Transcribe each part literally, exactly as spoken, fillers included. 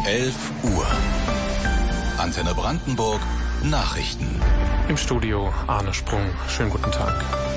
elf Uhr. Antenne Brandenburg Nachrichten. Im Studio Arne Sprung. Schönen guten Tag.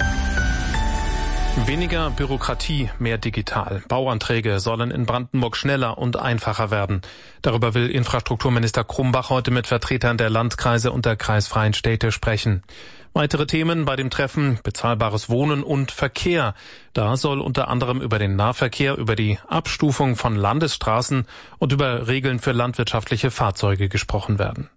Weniger Bürokratie, mehr digital. Bauanträge sollen in Brandenburg schneller und einfacher werden. Darüber will Infrastrukturminister Krumbach heute mit Vertretern der Landkreise und der kreisfreien Städte sprechen. Weitere Themen bei dem Treffen: bezahlbares Wohnen und Verkehr. Da soll unter anderem über den Nahverkehr, über die Abstufung von Landesstraßen und über Regeln für landwirtschaftliche Fahrzeuge gesprochen werden.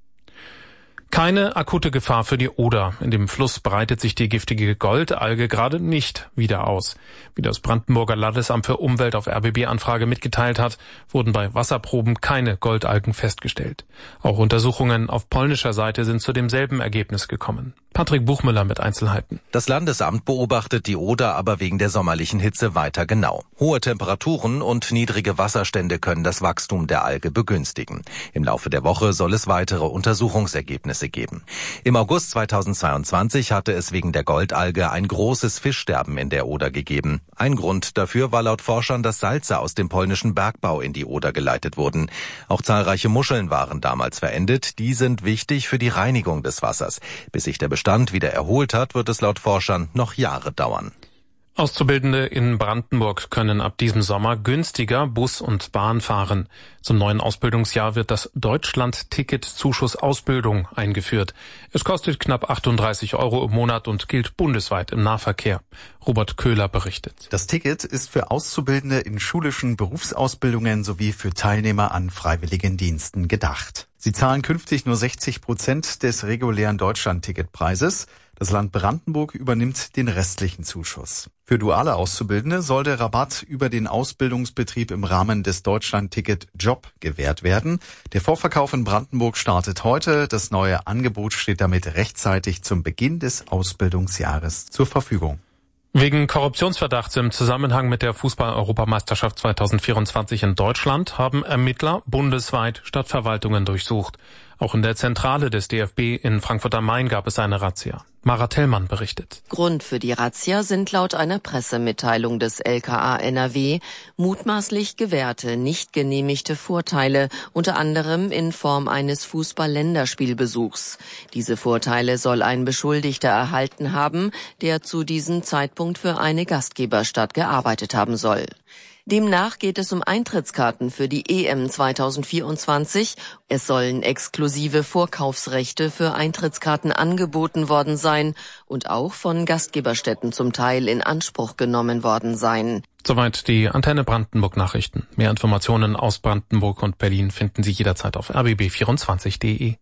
Keine akute Gefahr für die Oder. In dem Fluss breitet sich die giftige Goldalge gerade nicht wieder aus. Wie das Brandenburger Landesamt für Umwelt auf R B B-Anfrage mitgeteilt hat, wurden bei Wasserproben keine Goldalgen festgestellt. Auch Untersuchungen auf polnischer Seite sind zu demselben Ergebnis gekommen. Patrick Buchmüller mit Einzelheiten. Das Landesamt beobachtet die Oder aber wegen der sommerlichen Hitze weiter genau. Hohe Temperaturen und niedrige Wasserstände können das Wachstum der Alge begünstigen. Im Laufe der Woche soll es weitere Untersuchungsergebnisse geben. Im August zweitausendzweiundzwanzig hatte es wegen der Goldalge ein großes Fischsterben in der Oder gegeben. Ein Grund dafür war laut Forschern, dass Salze aus dem polnischen Bergbau in die Oder geleitet wurden. Auch zahlreiche Muscheln waren damals verendet. Die sind wichtig für die Reinigung des Wassers. Bis sich der Bestand wieder erholt hat, wird es laut Forschern noch Jahre dauern. Auszubildende in Brandenburg können ab diesem Sommer günstiger Bus und Bahn fahren. Zum neuen Ausbildungsjahr wird das Deutschland-Ticket-Zuschuss Ausbildung eingeführt. Es kostet knapp achtunddreißig Euro im Monat und gilt bundesweit im Nahverkehr. Robert Köhler berichtet. Das Ticket ist für Auszubildende in schulischen Berufsausbildungen sowie für Teilnehmer an Freiwilligendiensten gedacht. Sie zahlen künftig nur sechzig Prozent des regulären Deutschland-Ticketpreises. Das Land Brandenburg übernimmt den restlichen Zuschuss. Für duale Auszubildende soll der Rabatt über den Ausbildungsbetrieb im Rahmen des Deutschland-Ticket Job gewährt werden. Der Vorverkauf in Brandenburg startet heute. Das neue Angebot steht damit rechtzeitig zum Beginn des Ausbildungsjahres zur Verfügung. Wegen Korruptionsverdachts im Zusammenhang mit der Fußball-Europameisterschaft zweitausendvierundzwanzig in Deutschland haben Ermittler bundesweit Stadtverwaltungen durchsucht. Auch in der Zentrale des D F B in Frankfurt am Main gab es eine Razzia. Mara Tellmann berichtet. Grund für die Razzia sind laut einer Pressemitteilung des L K A N R W mutmaßlich gewährte, nicht genehmigte Vorteile, unter anderem in Form eines Fußball-Länderspielbesuchs. Diese Vorteile soll ein Beschuldigter erhalten haben, der zu diesem Zeitpunkt für eine Gastgeberstadt gearbeitet haben soll. Demnach geht es um Eintrittskarten für die E M zweitausendvierundzwanzig. Es sollen exklusive Vorkaufsrechte für Eintrittskarten angeboten worden sein und auch von Gastgeberstätten zum Teil in Anspruch genommen worden sein. Soweit die Antenne Brandenburg Nachrichten. Mehr Informationen aus Brandenburg und Berlin finden Sie jederzeit auf r b b vierundzwanzig punkt d e.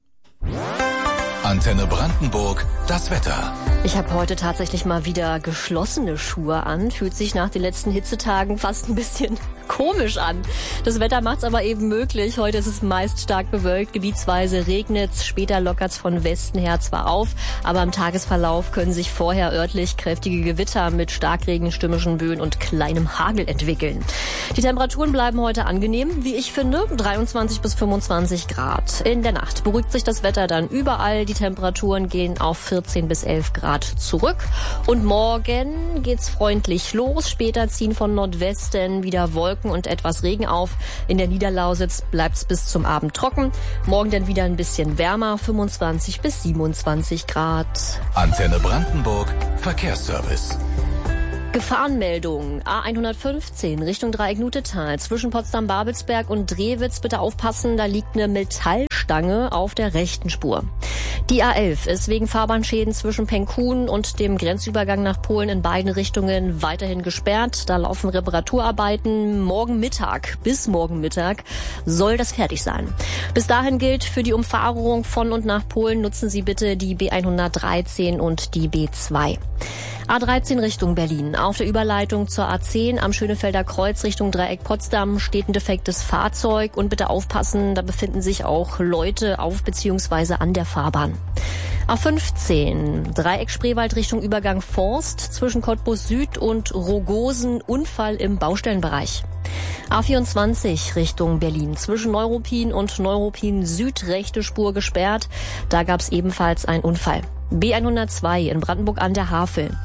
Antenne Brandenburg, das Wetter. Ich habe heute tatsächlich mal wieder geschlossene Schuhe an. Fühlt sich nach den letzten Hitzetagen fast ein bisschen komisch an. Das Wetter macht's aber eben möglich. Heute ist es meist stark bewölkt, gebietsweise regnet's, später lockert's von Westen her zwar auf, aber im Tagesverlauf können sich vorher örtlich kräftige Gewitter mit Starkregen, stürmischen Böen und kleinem Hagel entwickeln. Die Temperaturen bleiben heute angenehm, wie ich finde, dreiundzwanzig bis fünfundzwanzig Grad. In der Nacht beruhigt sich das Wetter dann überall. Die Temperaturen gehen auf vierzehn bis elf Grad zurück. Und morgen geht's freundlich los. Später ziehen von Nordwesten wieder Wolken und etwas Regen auf. In der Niederlausitz bleibt's bis zum Abend trocken. Morgen dann wieder ein bisschen wärmer, fünfundzwanzig bis siebenundzwanzig Grad. Antenne Brandenburg, Verkehrsservice. Gefahrenmeldung. A hundertfünfzehn Richtung Dreieck-Nutetal. Zwischen Potsdam-Babelsberg und Drewitz bitte aufpassen, da liegt eine Metallstange auf der rechten Spur. Die A elf ist wegen Fahrbahnschäden zwischen Penkun und dem Grenzübergang nach Polen in beiden Richtungen weiterhin gesperrt. Da laufen Reparaturarbeiten. Morgen Mittag, bis morgen Mittag soll das fertig sein. Bis dahin gilt, für die Umfahrung von und nach Polen nutzen Sie bitte die B hundertdreizehn und die B zwei. A dreizehn Richtung Berlin. Auf der Überleitung zur A zehn am Schönefelder Kreuz Richtung Dreieck Potsdam steht ein defektes Fahrzeug und bitte aufpassen, da befinden sich auch Leute auf bzw. an der Fahrbahn. A fünfzehn Dreieck Spreewald Richtung Übergang Forst zwischen Cottbus Süd und Rogosen Unfall im Baustellenbereich. A vierundzwanzig Richtung Berlin zwischen Neuruppin und Neuruppin Süd rechte Spur gesperrt. Da gab es ebenfalls einen Unfall. B hundertzwei in Brandenburg an der Havel.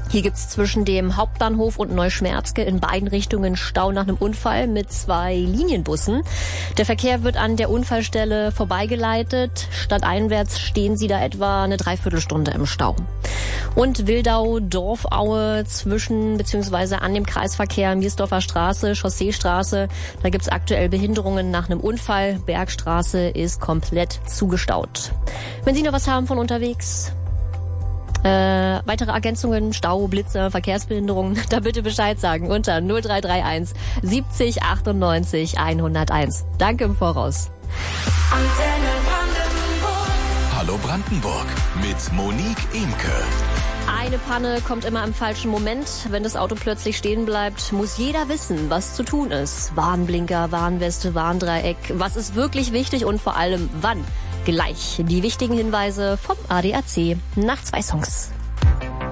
Hier gibt's zwischen dem Hauptbahnhof und Neuschmerzke in beiden Richtungen Stau nach einem Unfall mit zwei Linienbussen. Der Verkehr wird an der Unfallstelle vorbeigeleitet. Stadteinwärts stehen Sie da etwa eine Dreiviertelstunde im Stau. Und Wildau, Dorfaue zwischen bzw. an dem Kreisverkehr Miersdorfer Straße, Chausseestraße. Da gibt's aktuell Behinderungen nach einem Unfall. Bergstraße ist komplett zugestaut. Wenn Sie noch was haben von unterwegs, Äh, weitere Ergänzungen, Stau, Blitze, Verkehrsbehinderungen, da bitte Bescheid sagen unter null drei drei eins siebzig achtundneunzig hunderteins. Danke im Voraus. Antenne Brandenburg. Hallo Brandenburg mit Monique Imke. Eine Panne kommt immer im falschen Moment. Wenn das Auto plötzlich stehen bleibt, muss jeder wissen, was zu tun ist. Warnblinker, Warnweste, Warndreieck. Was ist wirklich wichtig und vor allem wann? Gleich die wichtigen Hinweise vom A D A C nach zwei Songs.